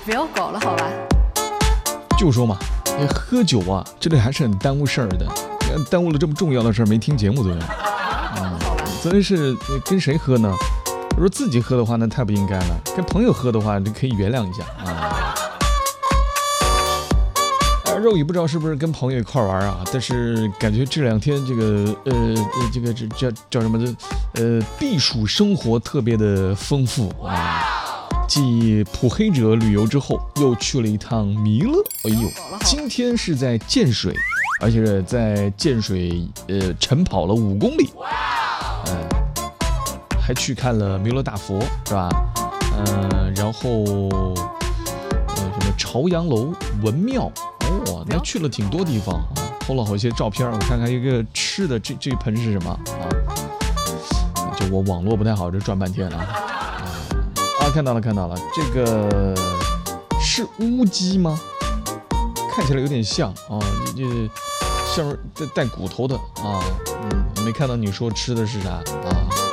不要搞了好吧。 就说嘛，喝酒啊，真的还是很耽误事儿的，耽误了这么重要的事儿，没听节目对吧？昨天是跟谁喝呢？如果自己喝的话，那太不应该了；跟朋友喝的话，就可以原谅一下啊。肉也不知道是不是跟朋友一块玩啊，但是感觉这两天这个叫什么的避暑生活特别的丰富啊。继普黑者旅游之后，又去了一趟弥勒。哎呦，今天是在建水，而且在建水晨跑了5公里，还去看了弥勒大佛，是吧？然后什么朝阳楼、文庙。那去了挺多地方啊，偷了好些照片。我看看一个吃的，这一盆是什么啊？就我网络不太好，这转半天啊。看到了，这个是乌鸡吗？看起来有点像啊，这上面带骨头的啊。没看到你说吃的是啥啊？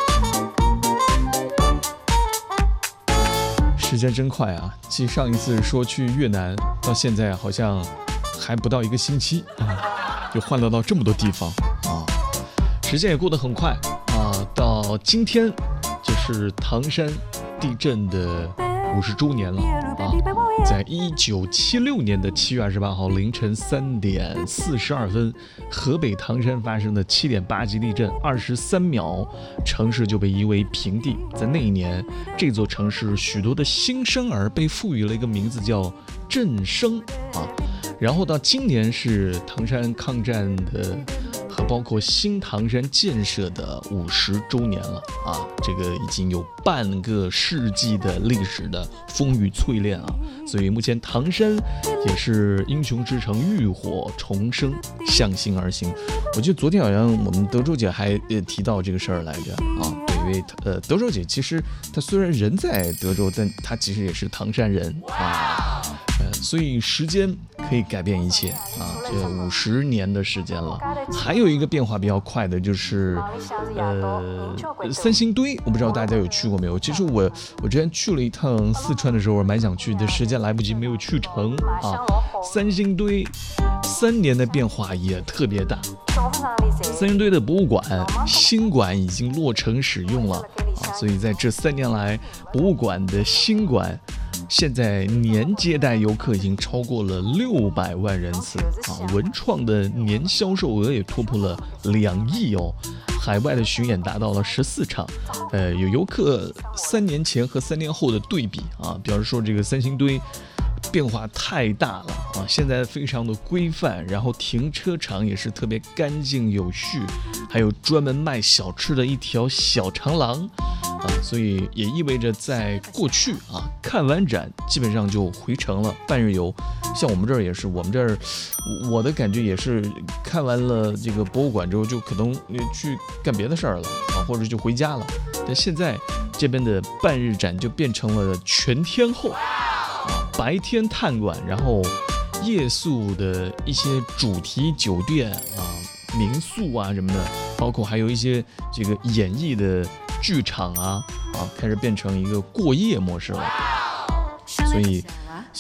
时间真快啊！继上一次说去越南，到现在好像还不到1个星期啊，就换到这么多地方啊，时间也过得很快啊。到今天就是唐山地震的50周年了啊！在1976年的7月28号凌晨3点42分，河北唐山发生的7.8级地震，23秒，城市就被夷为平地。在那一年，这座城市许多的新生儿被赋予了一个名字叫震生啊。然后到今年是唐山抗战的和包括新唐山建设的50周年了啊，这个已经有半个世纪的历史的风雨淬炼啊，所以目前唐山也是英雄之城，浴火重生，向心而行。我记得昨天好像我们德州姐还提到这个事儿来着啊，对，因为德州姐其实她虽然人在德州，但她其实也是唐山人啊，所以时间可以改变一切啊，这50年的时间了。还有一个变化比较快的就是三星堆，我不知道大家有去过没有。其实我之前去了一趟四川的时候，我蛮想去的，时间来不及没有去成啊。三星堆3年的变化也特别大。三星堆的博物馆新馆已经落成使用了啊，所以在这3年来，博物馆的新馆现在年接待游客已经超过了600万人次啊，文创的年销售额也突破了2亿哦，海外的巡演达到了14场，有游客3年前和3年后的对比啊，比方说这个三星堆变化太大了啊，现在非常的规范，然后停车场也是特别干净有序，还有专门卖小吃的一条小长廊啊，所以也意味着在过去啊，看完展基本上就回城了，半日游。像我们这儿也是，我们这儿我的感觉也是看完了这个博物馆之后，就可能去干别的事儿了啊，或者就回家了。但现在这边的半日展就变成了全天候。白天探馆，然后夜宿的一些主题酒店啊、民宿啊什么的，包括还有一些这个演艺的剧场啊，开始变成一个过夜模式了。所以